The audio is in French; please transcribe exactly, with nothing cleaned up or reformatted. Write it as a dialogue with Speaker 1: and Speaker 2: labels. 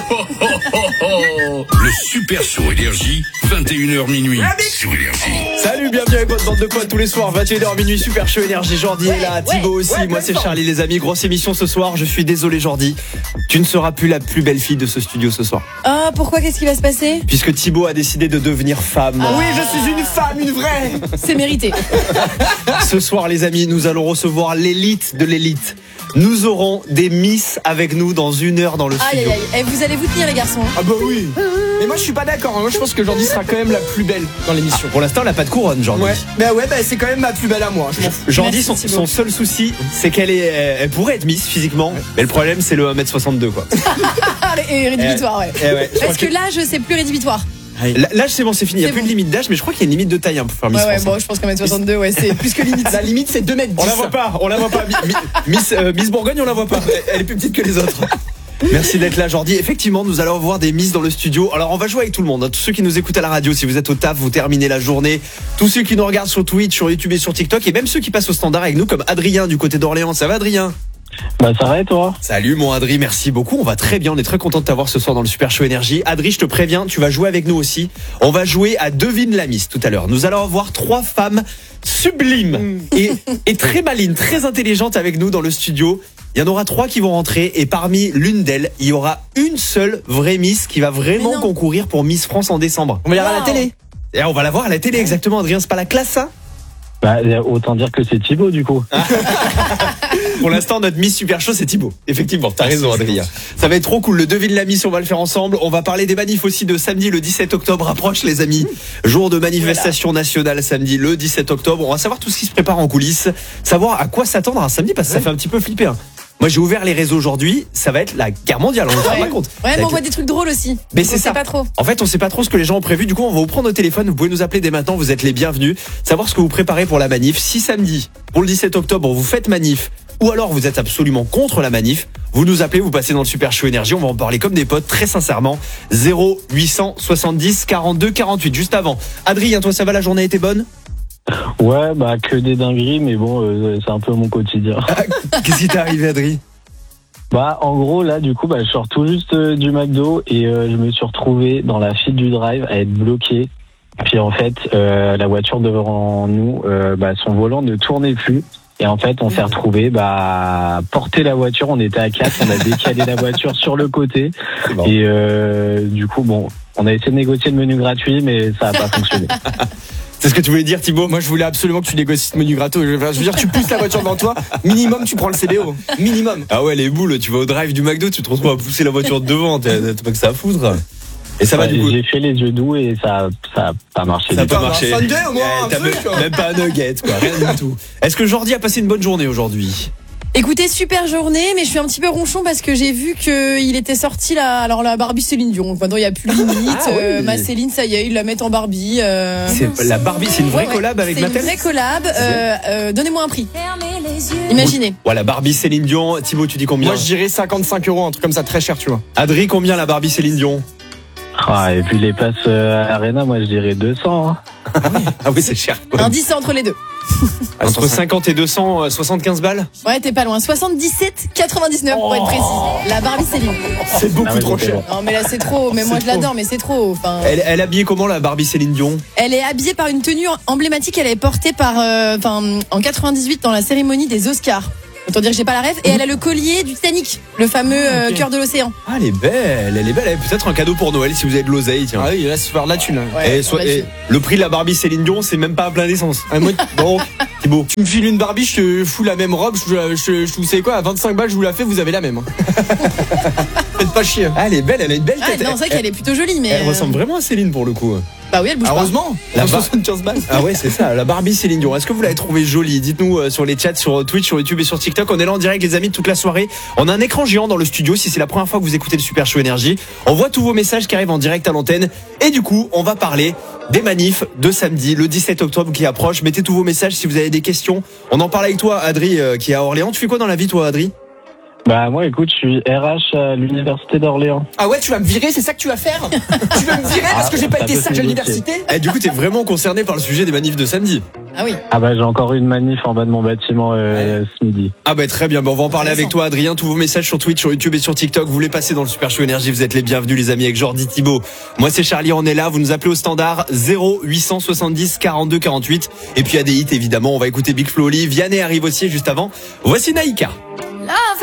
Speaker 1: oh, oh, oh. Le Super Show Énergie, vingt et une heures minuit sur Énergie.
Speaker 2: Salut, bienvenue avec votre bande de potes tous les soirs, vingt et une heures minuit, Super Show Énergie. Jordi ouais, est là, Thibaut ouais, aussi, ouais, moi c'est Charlie les amis, grosse émission ce soir. Je suis désolé Jordi, tu ne seras plus la plus belle fille de ce studio ce soir.
Speaker 3: Ah, oh, pourquoi, qu'est-ce qui va se passer?
Speaker 2: Puisque Thibaut a décidé de devenir femme.
Speaker 3: Ah.
Speaker 4: Oui, je suis une femme, une vraie.
Speaker 3: C'est mérité.
Speaker 2: Ce soir les amis, nous allons recevoir l'élite de l'élite. Nous aurons des Miss avec nous dans une heure dans le studio.
Speaker 3: Aïe aïe aïe, vous allez vous tenir les garçons.
Speaker 4: Ah bah oui. Mais moi je suis pas d'accord, moi je pense que Jordi sera quand même la plus belle dans l'émission.
Speaker 2: Pour l'instant elle n'a pas de couronne Jordi.
Speaker 4: Ouais, bah ouais, bah c'est quand même ma plus belle à moi, je m'en fous.
Speaker 2: Jordi, son, son seul souci c'est qu'elle est, elle pourrait être Miss physiquement, ouais. Mais le problème c'est le un mètre soixante-deux quoi.
Speaker 3: Et rédhibitoire ouais.
Speaker 2: Et ouais
Speaker 3: Est-ce que, que l'âge c'est plus rédhibitoire?
Speaker 2: L'âge c'est bon, c'est fini, il n'y a plus bon. de limite d'âge, mais je crois qu'il y a une limite de taille hein, pour faire Miss
Speaker 3: ouais,
Speaker 2: France.
Speaker 3: Ouais, bon, je pense qu'un mètre soixante-deux, ouais, c'est plus que limite.
Speaker 4: La limite c'est deux mètres dix.
Speaker 2: On la voit pas, on la voit pas. Miss, euh, Miss Bourgogne, on la voit pas. Elle est plus petite que les autres. Merci d'être là Jordi. Effectivement, nous allons avoir des Miss dans le studio. Alors on va jouer avec tout le monde, hein. Tous ceux qui nous écoutent à la radio, si vous êtes au taf, vous terminez la journée. Tous ceux qui nous regardent sur Twitch, sur YouTube et sur TikTok, et même ceux qui passent au standard avec nous, comme Adrien du côté d'Orléans. Ça va Adrien?
Speaker 5: Bah ça va et toi?
Speaker 2: Salut mon Adri, merci beaucoup, on va très bien, on est très content de t'avoir ce soir dans le Super Show Énergie. Adri, je te préviens, tu vas jouer avec nous aussi. On va jouer à Devine la Miss tout à l'heure. Nous allons avoir trois femmes sublimes mm. et, et très malines, très intelligentes avec nous dans le studio. Il y en aura trois qui vont rentrer et parmi l'une d'elles, il y aura une seule vraie Miss qui va vraiment concourir pour Miss France en décembre.
Speaker 4: On va la voir wow. à la télé.
Speaker 2: Et on va la voir à la télé, exactement Adrien, c'est pas la classe ça?
Speaker 5: Bah, autant dire que c'est Thibaut du coup.
Speaker 2: Pour l'instant, notre Miss Super Show, c'est Thibaut. Effectivement, t'as raison, Adrien. Ça va être trop cool. Le Devine la Miss, on va le faire ensemble. On va parler des manifs aussi de samedi, le dix-sept octobre. Approche, les amis. Jour de manifestation voilà. nationale samedi, le dix-sept octobre. On va savoir tout ce qui se prépare en coulisses. Savoir à quoi s'attendre un samedi, parce que ouais. ça fait un petit peu flipper. Hein. Moi, j'ai ouvert les réseaux aujourd'hui. Ça va être la guerre mondiale. On ne se rend pas compte.
Speaker 3: Ouais, mais on voit des trucs drôles aussi.
Speaker 2: Mais c'est ça.
Speaker 3: Pas trop.
Speaker 2: En fait, on sait pas trop ce que les gens ont prévu. Du coup, on va vous prendre au téléphone. Vous pouvez nous appeler dès maintenant. Vous êtes les bienvenus. Savoir ce que vous préparez pour la manif. Si samedi, pour le dix-sept octobre, vous faites manif, ou alors vous êtes absolument contre la manif, vous nous appelez, vous passez dans le Super Show Énergie. On va en parler comme des potes, très sincèrement. zéro huit cent soixante-dix quarante-deux quarante-huit. Juste avant. Adrien, toi, ça va? La journée a été bonne?
Speaker 5: Ouais, bah que des dingueries, mais bon, euh, c'est un peu mon quotidien.
Speaker 2: Qu'est-ce qui t'est arrivé, Adrien?
Speaker 5: Bah en gros là du coup bah je sors tout juste euh, du McDo et euh, je me suis retrouvé dans la file du drive à être bloqué. Puis en fait euh, la voiture devant nous, euh, bah son volant ne tournait plus. Et en fait, on s'est retrouvé bah porter la voiture. On était à quatre, on a décalé la voiture sur le côté. Bon. Et euh, du coup, bon, on a essayé de négocier le menu gratuit, mais ça n'a pas fonctionné.
Speaker 2: C'est ce que tu voulais dire, Thibaut?
Speaker 4: Moi, je voulais absolument que tu négocies ce menu gratos. Je veux dire, tu pousses la voiture devant toi. Minimum, tu prends le C B O. Minimum.
Speaker 2: Ah ouais, les boules. Tu vas au drive du McDo, tu te retrouves à pousser la voiture devant. T'as pas que ça à foutre. Et ça
Speaker 5: ouais,
Speaker 2: va du coup.
Speaker 5: J'ai fait les yeux doux et ça ça a pas marché.
Speaker 2: Ça a pas
Speaker 4: marché.
Speaker 2: marché.
Speaker 4: Au moins,
Speaker 2: ouais, t'as même, même pas un nugget, quoi. Rien du tout. Est-ce que Jordi a passé une bonne journée aujourd'hui?
Speaker 3: Écoutez, super journée, mais je suis un petit peu ronchon parce que j'ai vu qu'il était sorti là. Alors la Barbie Céline Dion. Maintenant il y a plus de limite.
Speaker 2: Ah, oui.
Speaker 3: euh, ma Céline, ça y est, ils la mettent en Barbie. Euh...
Speaker 2: C'est la Barbie, c'est une vraie
Speaker 3: ouais,
Speaker 2: collab avec
Speaker 3: Mattel. C'est une vraie collab. Euh, euh, donnez-moi un prix. Imaginez.
Speaker 2: Voilà, Barbie Céline Dion. Thibaut, tu dis combien?
Speaker 4: Moi je dirais cinquante-cinq euros, un truc comme ça, très cher, tu vois.
Speaker 2: Adri, combien la Barbie Céline Dion?
Speaker 5: Ah, et puis les passes à l'Arena, moi je dirais deux cents. Hein.
Speaker 2: Ah oui, c'est cher.
Speaker 3: Un dix entre les deux.
Speaker 2: Entre cinquante et deux cent soixante-quinze balles?
Speaker 3: Ouais, t'es pas loin. soixante-dix-sept quatre-vingt-dix-neuf pour être précis. La Barbie Céline.
Speaker 4: C'est beaucoup ah ouais, trop cher.
Speaker 3: Non, mais là c'est trop. Mais moi je l'adore, mais c'est trop. Enfin...
Speaker 2: Elle, elle est habillée comment la Barbie Céline Dion?
Speaker 3: Elle est habillée par une tenue emblématique. Elle est portée par, euh, enfin, en quatre-vingt-dix-huit dans la cérémonie des Oscars. Autant dire que j'ai pas la rêve. Et elle a le collier du Titanic, le fameux euh, okay. cœur de l'océan.
Speaker 2: Ah, elle est belle, elle est belle. Elle est peut-être un cadeau pour Noël si vous avez de l'oseille. Tiens.
Speaker 4: Ah oui, il reste faire de la thune.
Speaker 2: Ouais, et, soit, et le prix de la Barbie Céline Dion, c'est même pas à plein d'essence. Ah, moi, bon, Thibaut.
Speaker 4: Tu me files une Barbie, je te fous la même robe. Je, je, je, vous savez quoi, à vingt-cinq balles, je vous la fais, vous avez la même. Faites pas chier.
Speaker 2: Ah, elle est belle, elle a une belle tête.
Speaker 3: Ah, non, c'est vrai qu'elle est plutôt jolie, mais.
Speaker 2: Elle euh... ressemble vraiment à Céline pour le coup.
Speaker 3: Bah oui, elle bouge pas.
Speaker 4: Heureusement.
Speaker 2: La bar...
Speaker 4: soixante-quinze balles.
Speaker 2: Ah ouais, c'est ça, la Barbie Céline Dion. Est-ce que vous l'avez trouvée jolie? Dites-nous euh, sur les chats, sur Twitch, sur YouTube et sur TikTok. On est là en direct, les amis, toute la soirée. On a un écran géant dans le studio. Si c'est la première fois que vous écoutez le Super Show Énergie, on voit tous vos messages qui arrivent en direct à l'antenne. Et du coup, on va parler des manifs de samedi, le dix-sept octobre qui approche. Mettez tous vos messages si vous avez des questions. On en parle avec toi, Adri, euh, qui est à Orléans. Tu fais quoi dans la vie, toi, Adri?
Speaker 5: Bah moi écoute, je suis R H à l'université d'Orléans.
Speaker 4: Ah ouais, tu vas me virer, c'est ça que tu vas faire? Tu vas me virer parce que j'ai pas
Speaker 5: ah,
Speaker 4: été sage à l'université?
Speaker 2: Eh, du coup, t'es vraiment concerné par le sujet des manifs de samedi?
Speaker 3: Ah oui.
Speaker 5: Ah bah j'ai encore eu une manif en bas de mon bâtiment euh, ce midi.
Speaker 2: Ah bah très bien, bah, on va en parler avec toi Adrien. Tous vos messages sur Twitch, sur YouTube et sur TikTok, vous voulez passer dans le Super Show Énergie, vous êtes les bienvenus les amis avec Jordi Thibaut. Moi c'est Charlie, on est là, vous nous appelez au standard zéro huit cent soixante-dix quarante-deux quarante-huit. Et puis il y a des hits évidemment, on va écouter Big Flo Oli, Vianney arrive aussi juste avant. Voici Naïka.